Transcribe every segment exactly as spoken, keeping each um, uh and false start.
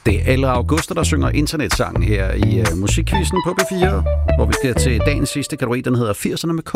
Det er Elle Augusta, der synger internetsangen her i uh, Musikquizzen på P fire, hvor vi skal til dagens sidste kategori, den hedder firserne med K.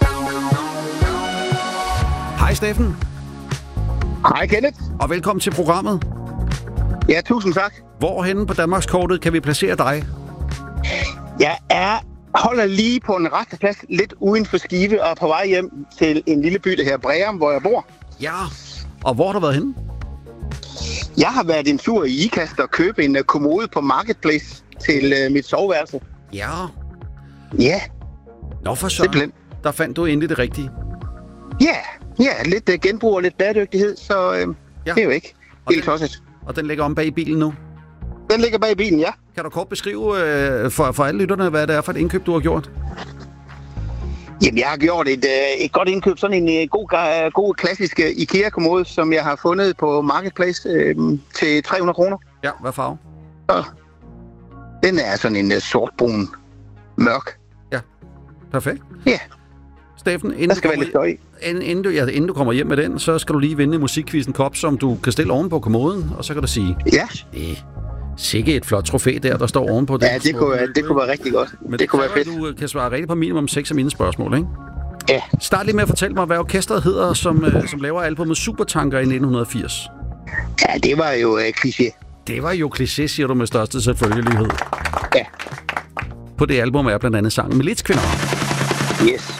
Hej Steffen. Hej Kenneth. Og velkommen til programmet. Ja, tusind tak. Hvorhenne på Danmarkskortet kan vi placere dig? Jeg er holder lige på en resteplads lidt uden for Skive og er på vej hjem til en lille by, der her Breum, hvor jeg bor. Ja, og hvor har du været henne? Jeg har været en tur i Ikast og købe en uh, kommode på Marketplace til uh, mit soveværelse. Ja. Ja. Nå for så. Simpelthen. Der fandt du endelig det rigtige. Ja, ja, lidt uh, genbrug og lidt bæredygtighed, så uh, ja. Det er jo ikke og helt den, tosset. Og den ligger om bag i bilen nu? Den ligger bag i bilen, ja. Kan du kort beskrive øh, for, for alle lytterne, hvad det er for et indkøb, du har gjort? Jamen, jeg har gjort et, øh, et godt indkøb. Sådan en øh, god, god klassisk øh, IKEA-kommode, som jeg har fundet på Marketplace øh, til tre hundrede kroner. Ja, hvad farve? Så, den er sådan en øh, sortbrun mørk. Ja, perfekt. Ja. Steffen, inden, der skal du være lidt støj i. Inden, inden, du, ja, inden du kommer hjem med den, så skal du lige vinde Musikquizzen kop, som du kan stille oven på kommoden, og så kan du sige... Ja. Eh, sikke et flot trofæ der, der står ovenpå. Ja, det kunne, være, det kunne være rigtig godt. Men det, det kunne kræver, være fedt. at du kan svare rigtigt på minimum seks af mine spørgsmål, ikke? Ja. Start lige med at fortælle mig, hvad orkestret hedder, som, øh, som laver albumet Supertanker i nitten firs. Ja, det var jo øh, kliché. Det var jo kliché, siger du med største selvfølgelighed. Ja. På det album er blandt andet sangen Militskvinder. Yes.